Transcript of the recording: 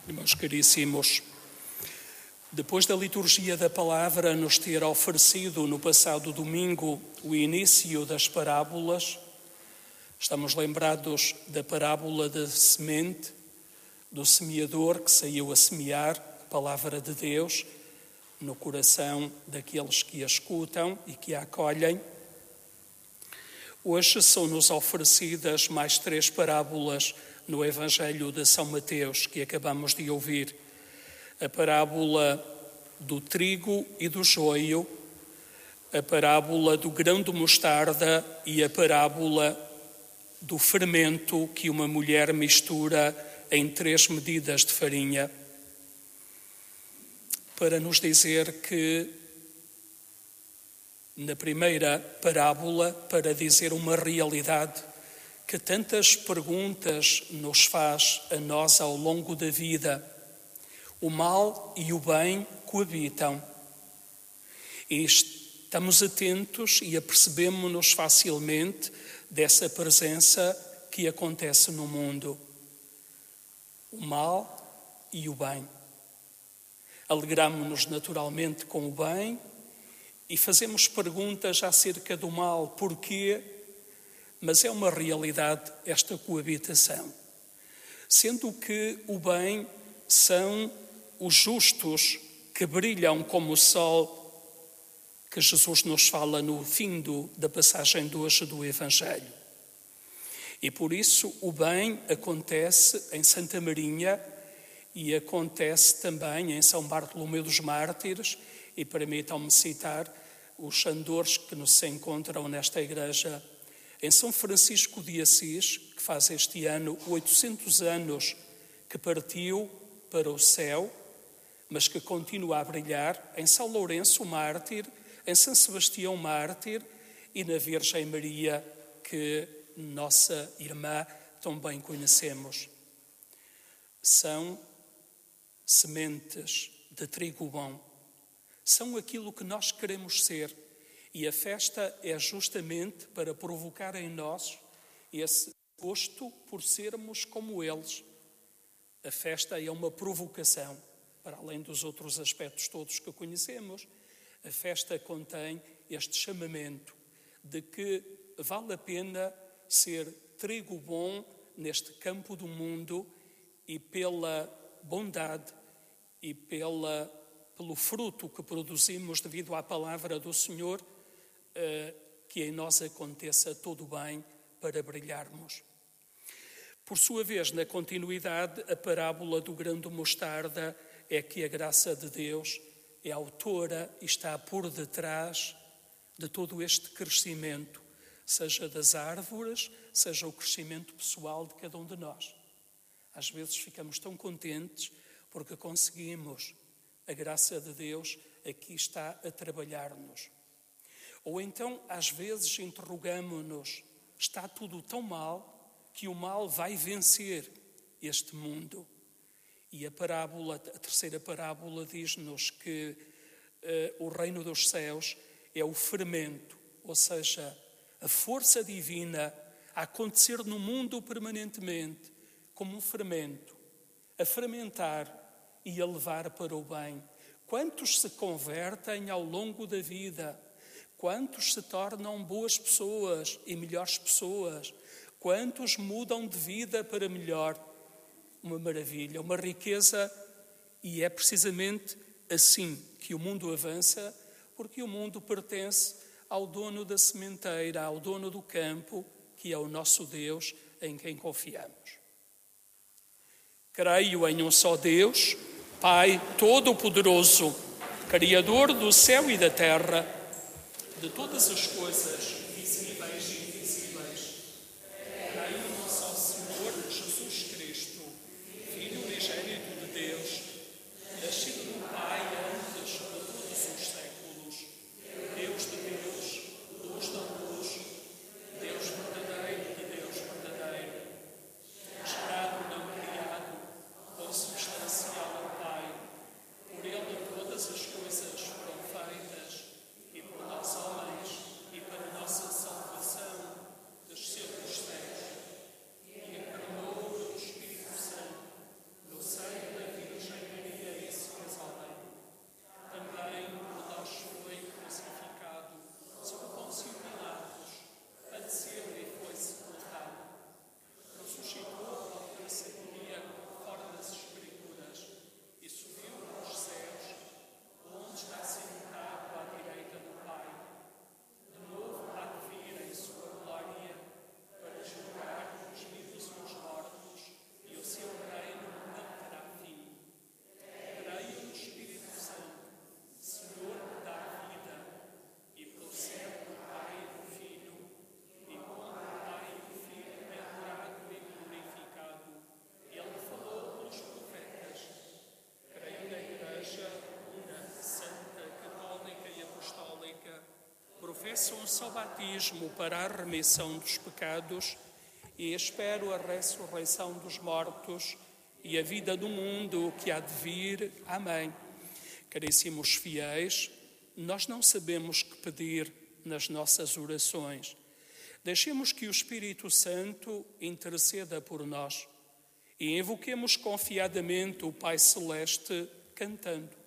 Meus caríssimos, depois da liturgia da palavra nos ter oferecido no passado domingo o início das parábolas, estamos lembrados da parábola da semente, do semeador que saiu a semear a palavra de Deus no coração daqueles que a escutam e que a acolhem. Hoje são-nos oferecidas mais 3 parábolas no Evangelho de São Mateus, que acabamos de ouvir. A parábola do trigo e do joio, a parábola do grão de mostarda e a parábola do fermento que uma mulher mistura em 3 medidas de farinha, para nos dizer que, na primeira parábola, para dizer uma realidade que tantas perguntas nos faz a nós ao longo da vida. O mal e o bem coabitam. E estamos atentos e apercebemos-nos facilmente dessa presença que acontece no mundo. O mal e o bem. Alegramo-nos naturalmente com o bem e fazemos perguntas acerca do mal. Porquê? Mas é uma realidade esta coabitação. Sendo que o bem são os justos que brilham como o sol, que Jesus nos fala no fim da passagem de hoje do Evangelho. E por isso o bem acontece em Santa Marinha e acontece também em São Bartolomeu dos Mártires, e permitam-me citar os sandores que nos encontram nesta igreja. Em São Francisco de Assis, que faz este ano 800 anos que partiu para o céu, mas que continua a brilhar, em São Lourenço Mártir, em São Sebastião Mártir e na Virgem Maria, que nossa irmã tão bem conhecemos. São sementes de trigo bom, são aquilo que nós queremos ser. E a festa é justamente para provocar em nós esse gosto por sermos como eles. A festa é uma provocação, para além dos outros aspectos todos que conhecemos. A festa contém este chamamento de que vale a pena ser trigo bom neste campo do mundo e pela bondade e pelo fruto que produzimos devido à palavra do Senhor, que em nós aconteça todo o bem para brilharmos. Por sua vez, na continuidade, a parábola do grão de mostarda é que a graça de Deus é autora e está por detrás de todo este crescimento, seja das árvores, seja o crescimento pessoal de cada um de nós. Às vezes ficamos tão contentes porque conseguimos. A graça de Deus aqui está a trabalhar-nos. Ou então, às vezes, interrogamo-nos, está tudo tão mal que o mal vai vencer este mundo? E a terceira parábola diz-nos que o reino dos céus é o fermento, ou seja, a força divina a acontecer no mundo permanentemente, como um fermento, a fermentar e a levar para o bem. Quantos se convertem ao longo da vida? Quantos se tornam boas pessoas e melhores pessoas? Quantos mudam de vida para melhor? Uma maravilha, uma riqueza, e é precisamente assim que o mundo avança, porque o mundo pertence ao dono da sementeira, ao dono do campo, que é o nosso Deus, em quem confiamos. Creio em um só Deus, Pai Todo-Poderoso, Criador do céu e da terra, de todas as coisas, visíveis e invisíveis. Creio no só Senhor Jesus Cristo, Filho unigênito de Deus, nascido do Pai antes de todos os séculos, Deus de Deus, luz da luz, Deus verdadeiro de Deus verdadeiro, gerado não criado, consubstancial ao Pai. Por Ele todas as coisas foram feitas, e por nós homens, e para nossa peço um só batismo para a remissão dos pecados e espero a ressurreição dos mortos e a vida do mundo que há de vir. Amém. Caríssimos fiéis, nós não sabemos que pedir nas nossas orações. Deixemos que o Espírito Santo interceda por nós e invoquemos confiadamente o Pai Celeste cantando.